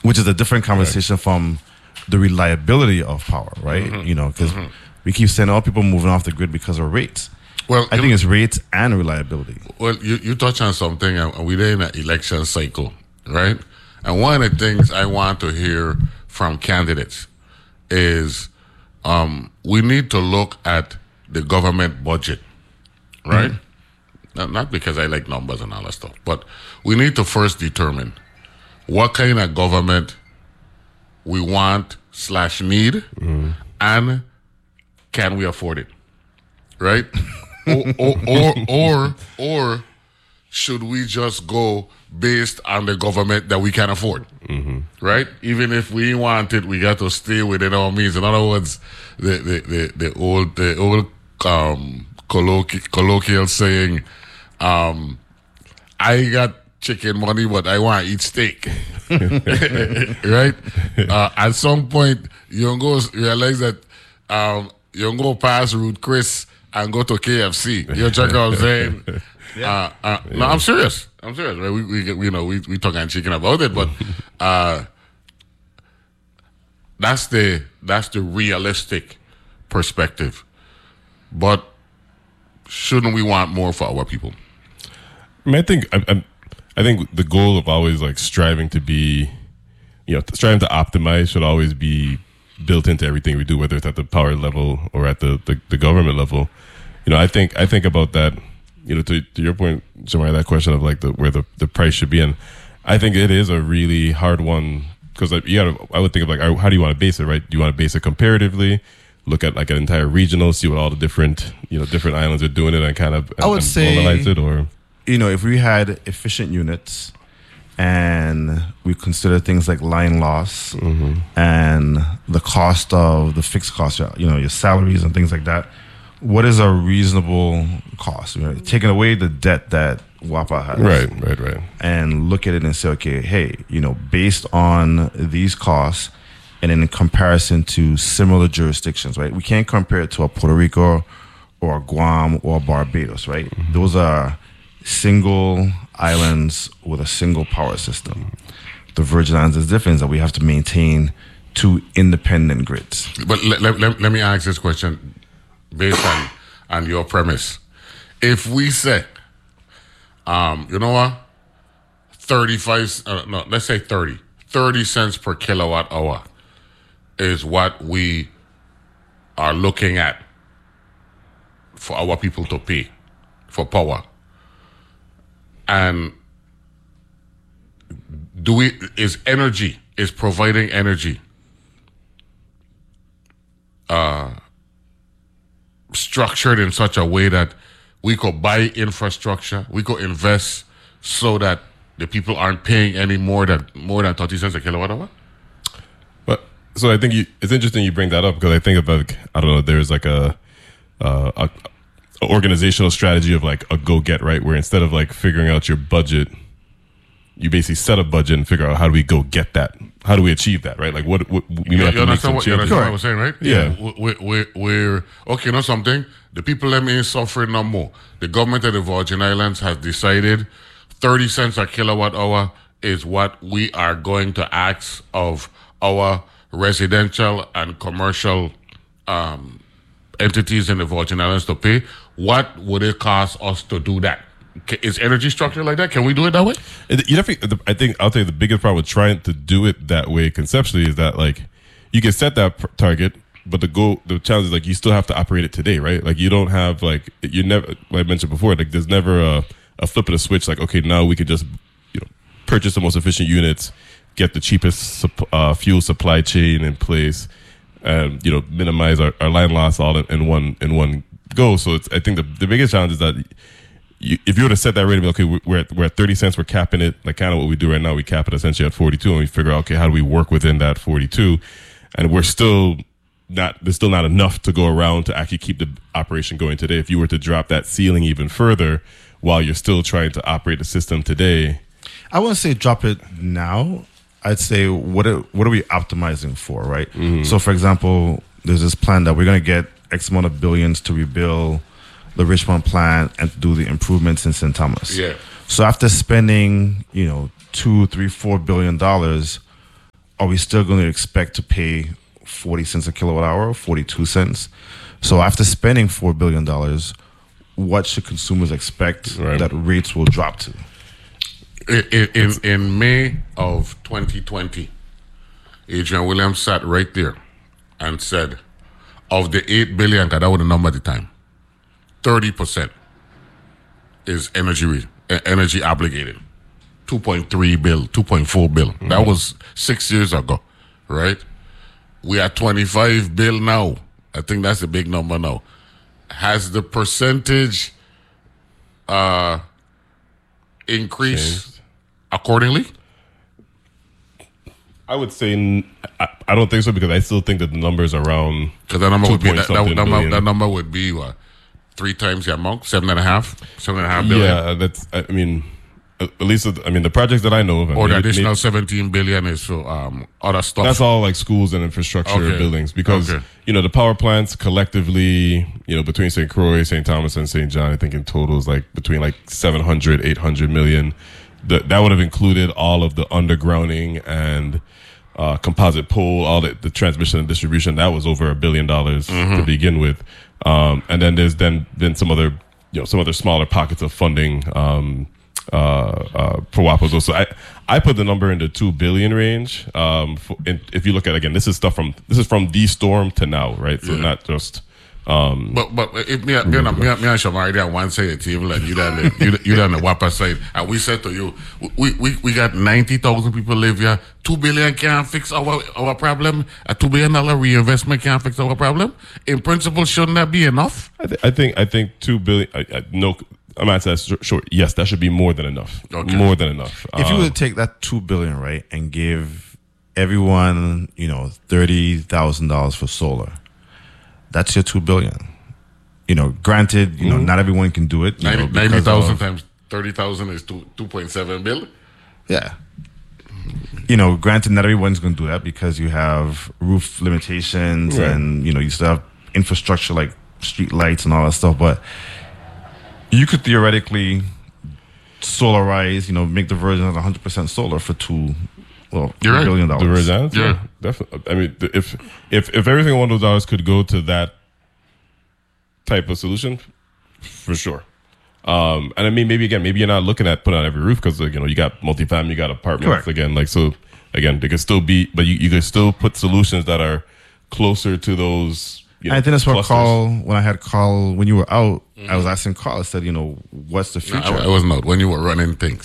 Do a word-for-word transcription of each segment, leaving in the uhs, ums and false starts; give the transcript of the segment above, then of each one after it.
which is a different conversation right. from the reliability of power, right? Mm-hmm. You know, because mm-hmm. we keep saying all people moving off the grid because of rates. Well, I think it's rates and reliability. Well, you, you touch on something, and we're in an election cycle, right? And one of the things I want to hear from candidates is um, we need to look at the government budget, right? Mm-hmm. Not, not because I like numbers and all that stuff, but we need to first determine what kind of government we want slash need, mm-hmm. and can we afford it, right? or, or, or, or, or should we just go based on the government that we can afford, mm-hmm. right? Even if we want it, we got to stay within our means. In other words, the the, the, the old the old um, colloquial, colloquial saying, um, "I got chicken money, but I want to eat steak." Right? Uh, at some point, you're going to realize that um, you're going to pass Ruth Chris and go to K F C. You check out what I'm saying? Yeah. Uh, uh, yeah. No, I'm serious. I'm serious. Right? We, we, we, you know, we, we talk and chicken about it, but uh, that's the that's the realistic perspective. But shouldn't we want more for our people? I mean, I think I, I, I think the goal of always like striving to be, you know, striving to optimize should always be built into everything we do, whether it's at the power level or at the, the, the government level. You know, I think I think about that. You know, to, to your point, Jamari, that question of like the where the, the price should be, and I think it is a really hard one because like, you gotta. I would think of like, how do you want to base it, right? Do you want to base it comparatively? Look at like an entire regional, see what all the different you know different islands are doing it, and kind of I would and say normalize it, or you know, if we had efficient units and we consider things like line loss mm-hmm. and the cost of the fixed costs, you know, your salaries and things like that. What is a reasonable cost? You know, taking away the debt that WAPA has. Right, right, right. And look at it and say, okay, hey, you know, based on these costs and in comparison to similar jurisdictions, right? We can't compare it to a Puerto Rico or a Guam or Barbados, right? Mm-hmm. Those are single islands with a single power system. The Virgin Islands is different, that we have to maintain two independent grids. But let, let, let, let me ask this question. Based on, on your premise, if we say, um, you know what, thirty-five, uh, no, let's say thirty, thirty cents per kilowatt hour is what we are looking at for our people to pay for power. And do we, is energy, is providing energy, uh, structured in such a way that we could buy infrastructure, we could invest so that the people aren't paying any more than more than thirty cents a kilowatt hour? But so I think you, it's interesting you bring that up because I think about like, I don't know, there's like a, uh, a, a organizational strategy of like a go get, right, where instead of like figuring out your budget, you basically set a budget and figure out how do we go get that? How do we achieve that, right? Like what, what we you, have you to make some what, changes. You understand what I was saying, right? Yeah. yeah. We're, we're, we're, okay, you know something? The people that ain't suffering no more. The government of the Virgin Islands has decided thirty cents a kilowatt hour is what we are going to ask of our residential and commercial um, entities in the Virgin Islands to pay. What would it cost us to do that? Is energy structured like that? Can we do it that way? You definitely, I think I'll tell you the biggest problem with trying to do it that way conceptually is that like you can set that pr- target, but the goal, the challenge is like you still have to operate it today, right? Like you don't have like you never, like I mentioned before, like there's never a, a flip of the switch. Like okay, now we could just you know purchase the most efficient units, get the cheapest sup- uh, fuel supply chain in place, and you know minimize our, our line loss all in, in one in one go. So it's, I think the the biggest challenge is that. You, if you were to set that rate of, okay, we're at, we're at thirty cents, we're capping it, like kind of what we do right now, we cap it essentially at forty-two, and we figure out, okay, how do we work within that forty-two? And we're still not, there's still not enough to go around to actually keep the operation going today. If you were to drop that ceiling even further while you're still trying to operate the system today. I wouldn't say drop it now. I'd say, what are, what are we optimizing for, right? Mm-hmm. So, for example, there's this plan that we're going to get X amount of billions to rebuild the Richmond plant and to do the improvements in Saint Thomas. Yeah. So after spending, you know, two, three, four billion dollars, are we still going to expect to pay forty cents a kilowatt hour, forty-two cents? So after spending four billion dollars, what should consumers expect Right. that rates will drop to? In, in, in May of twenty twenty, Adrian Williams sat right there and said, of the eight billion, because that was the number at the time, thirty percent is energy re- e- energy obligated. two point three bill, two point four bill. Mm-hmm. That was six years ago, right? We are twenty-five bill now. I think that's a big number now. Has the percentage uh, increased Changed. accordingly? I would say n- I, I don't think so because I still think that the numbers around Because that number two would be point that, that, something number, billion. that number would be what, three times the amount, seven and a half, seven and a half billion. Yeah, that's. I mean, at at least I mean the projects that I know of. I Or the mean, additional maybe- seventeen billion is for um, other stuff. That's all like schools and infrastructure Okay. buildings because Okay. you know the power plants collectively, you know, between Saint Croix, Saint Thomas, and Saint John, I think in total is like between like seven hundred, eight hundred million. The, that would have included all of the undergrounding and uh, composite pole, all the, the transmission and distribution. That was over a billion dollars Mm-hmm. to begin with, um, and then there's then been some other you know some other smaller pockets of funding. Um, uh, uh, for WAPOs. So I, I put the number in the two billion range. Um, for, in, if you look at again, this is stuff from this is from the storm to now, right? So Yeah. not just. Um, But but if me, me, and, me, and- me and Shamari there one say a team like you done the, you, you done the W A P A side, and we said to you, we we, we got ninety thousand people live here. Two billion can't fix our our problem. A two billion dollar reinvestment can't fix our problem. In principle, shouldn't that be enough? I, th- I think I think two billion. I, I, no, I'm not saying that's short. Yes, that should be more than enough. Okay. More than enough. If you Um, were to take that two billion right and give everyone, you know, thirty thousand dollars for solar, that's your two billion. You know, granted, you know, not everyone can do it. You know, Ninety because thousand of- times thirty thousand is two two point seven billion. Yeah. You know, granted, not everyone's going to do that because you have roof limitations Right. and, you know, you still have infrastructure like street lights and all that stuff. But you could theoretically solarize, you know, make the version of one hundred percent solar for two, well, You're right. billion the dollars. results, Yeah. yeah, definitely. I mean, th- if if if everything one of those dollars could go to that type of solution, for sure. Um, and I mean, maybe again, maybe you're not looking at putting on every roof because you know you got multifamily, you got apartments Correct. again. Like so, again, they could still be, but you, you could still put solutions that are closer to those. You know, I think that's what clusters. Carl, when I had Carl, when you were out, I was asking Carl, I said, you know, what's the No, future? I, I was not when you were running things.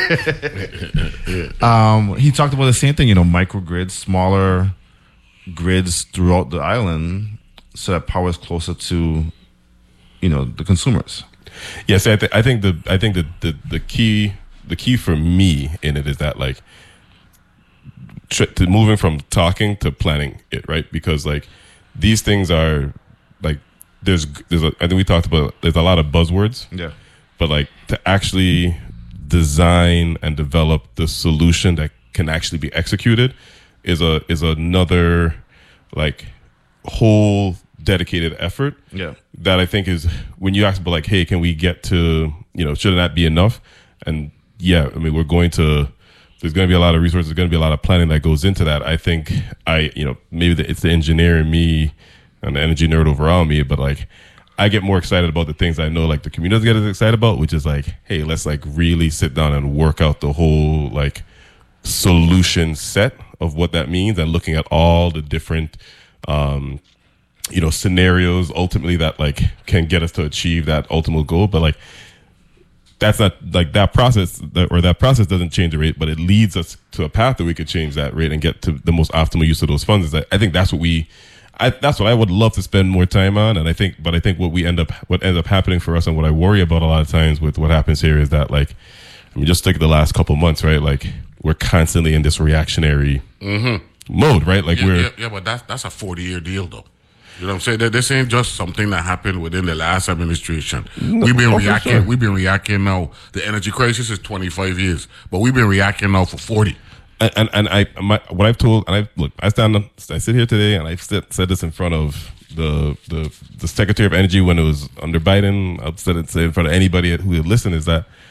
Um, he talked about the same thing, you know, microgrids, smaller grids throughout the island so that power is closer to, you know, the consumers. Yes, I, th- I think the I think the, the the key the key for me in it is that like tr- to moving from talking to planning it, right? Because like these things are like there's there's a, I think we talked about there's a lot of buzzwords, Yeah. but like to actually design and develop the solution that can actually be executed is a is another like whole dedicated effort Yeah. that I think is when you ask about like, hey, can we get to, you know, should that be enough? And yeah, I mean, we're going to, there's going to be a lot of resources, there's going to be a lot of planning that goes into that. I think I, you know, maybe the, it's the engineer in me and the energy nerd overall in me, but like, I get more excited about the things I know like the community get excited about, which is like, hey, let's like really sit down and work out the whole like solution set of what that means and looking at all the different, um, you know, scenarios ultimately that like can get us to achieve that ultimate goal. But like, that's not like that process that, or that process doesn't change the rate, but it leads us to a path that we could change that rate and get to the most optimal use of those funds. Is that I think that's what we, I, that's what I would love to spend more time on. And I think, but I think what we end up, what ends up happening for us and what I worry about a lot of times with what happens here is that like, I mean, just take the last couple months, right? Like we're constantly in this reactionary mode, right? Like yeah, we're, yeah, yeah, but that's that's a forty year deal though. You know what I'm saying? That this ain't just something that happened within the last administration. We've been oh, for reacting. sure. We've been reacting now. The energy crisis is twenty-five years, but we've been reacting now for forty. And, and and I my, what I've told and I look I stand up, I sit here today and I've said, said this in front of the the the Secretary of Energy when it was under Biden. I've said it say in front of anybody who would listen is that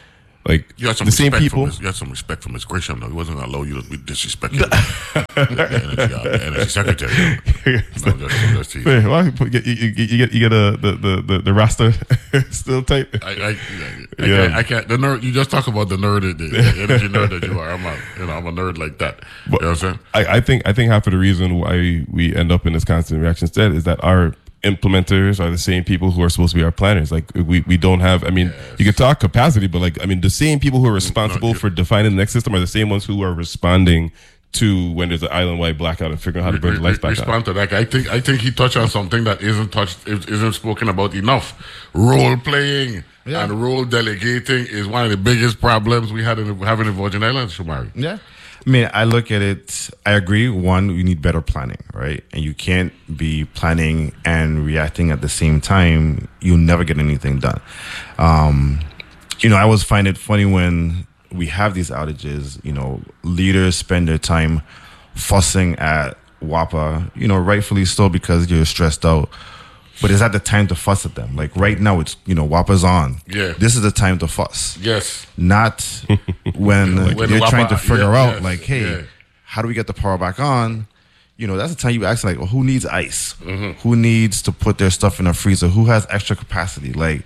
Like You had some the same respect people. From his, you had some respect from Miz Grisham, though. He wasn't going to allow you to be disrespected. the energy, uh, the energy secretary. No, I'm just, I'm just teasing. Hey, well, you get you, you, you get you get a, the the the, the Rasta still tight. I, I, I, I, Yeah. can't, I can't. The nerd. You just talk about the nerd, the, the energy nerd that you are. I'm a, you know, I'm a nerd like that. But you know what I'm saying? I, I think I think half of the reason why we end up in this constant reaction state is that our implementers are the same people who are supposed to be our planners. Like we, we don't have. I mean, Yes. you could talk capacity, but like I mean, the same people who are responsible you- for defining the next system are the same ones who are responding to when there's an island-wide blackout and figuring out how to bring the lights back on. Respond to that. I think I think he touched on something that isn't touched, isn't spoken about enough. Role playing Yeah. and role delegating is one of the biggest problems we had in having in Virgin Islands, Shumari. Yeah. I mean, I look at it, I agree. One, you need better planning, right? And you can't be planning and reacting at the same time. You'll never get anything done. Um, you know, I always find it funny when we have these outages, you know, leaders spend their time fussing at WAPA, you know, rightfully so because you're stressed out. But is that the time to fuss at them? Like right now, it's, you know, WAPA's on. Yeah. This is the time to fuss. Yes. Not when, When you're WAPA trying to figure yeah, out, yes, like, hey, yeah. how do we get the power back on? You know, that's the time you ask, like, well, who needs ice? Mm-hmm. Who needs to put their stuff in a freezer? Who has extra capacity? Like,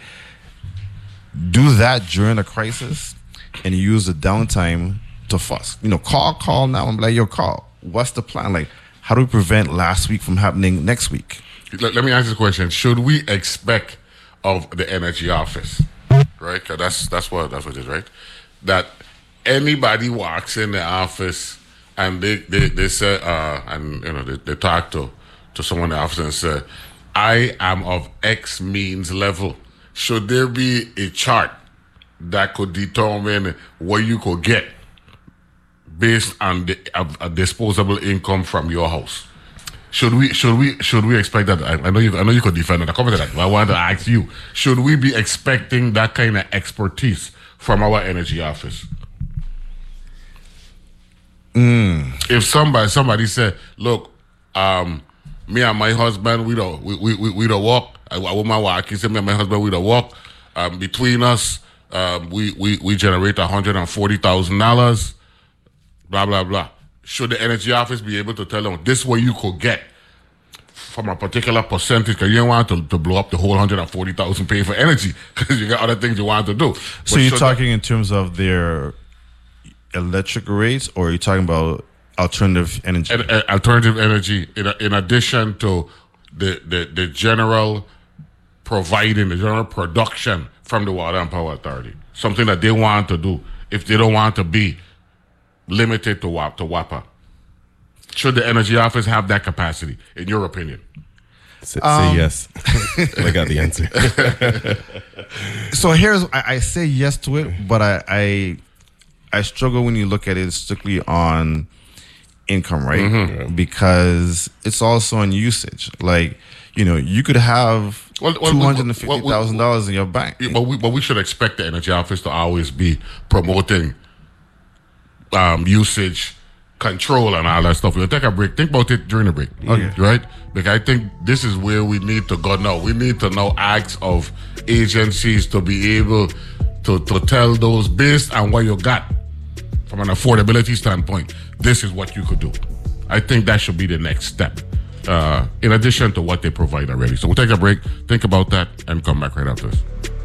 do that during a crisis and use the downtime to fuss. You know, call, call now and be like, yo, call. What's the plan? Like, how do we prevent last week from happening next week? Let, let me ask you a question. Should we expect of the energy office, right? 'Cause that's that's what that's what it is, right? That anybody walks in the office and they they, they say uh, and you know they, they talk to to someone in the office and say, I am of X means level. Should there be a chart that could determine what you could get based on the a, a disposable income from your house? Should we should we should we expect that? I, I know you I know you could defend it. I comment to that. But I wanted to ask you: should we be expecting that kind of expertise from our energy office? Mm. If somebody somebody said, "Look, um, me and my husband, we don't we we we, we don't walk. I, I want my walk." He said, "Me and my husband, we don't walk. Um, between us, um, we we we generate one hundred and forty thousand dollars." Blah blah blah. Should the energy office be able to tell them this is what you could get from a particular percentage? Because you don't want to, to blow up the whole one hundred and forty thousand paying for energy because you got other things you want to do. So But you're should talking in terms of their electric rates, or are you talking about alternative energy? that, uh, alternative energy in, in addition to the, the the general providing, the general production from the Water and Power Authority, something that they want to do if they don't want to be limited to WAP to WAPA. Should the energy office have that capacity, in your opinion? Say, say yes. I got the answer. So here's I, I say yes to it, but I, I I struggle when you look at it strictly on income, right? Mm-hmm. Because it's also on usage. Like, you know, you could have Well, well, two hundred and fifty thousand well, dollars in your bank. Yeah, but we but we should expect the energy office to always be promoting um, usage control and all that stuff. We'll take a break. Think about it during the break. Okay. Right? Because I think this is where we need to go now. We need to know acts of agencies to be able to, to tell those based on what you got from an affordability standpoint, this is what you could do. I think that should be the next step. Uh, in addition to what they provide already. So we'll take a break, think about that, and come back right after this.